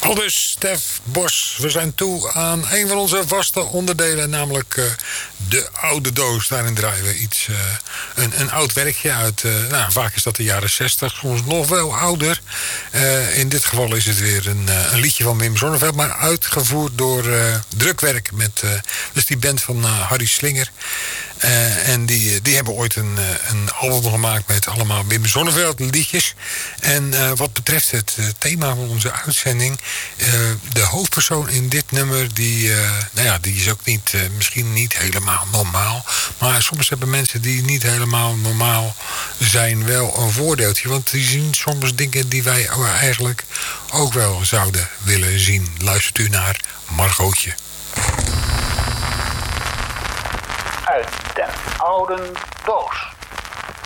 Aldus Stef Bos. We zijn toe aan een van onze vaste onderdelen, namelijk de oude doos. Daarin draaien we iets, een oud werkje uit, vaak is dat de jaren 60, soms nog wel ouder. In dit geval is het weer een liedje van Wim Sonneveld, maar uitgevoerd door Drukwerk. Met dus die band van Harry Slinger. En die hebben ooit een album gemaakt met allemaal Wim Sonneveld liedjes. En wat betreft het thema van onze uitzending, de hoofdpersoon in dit nummer, die is ook niet, misschien niet helemaal normaal. Maar soms hebben mensen die niet helemaal normaal zijn wel een voordeeltje. Want die zien soms dingen die wij eigenlijk ook wel zouden willen zien. Luistert u naar Margootje. Uit den oude doos.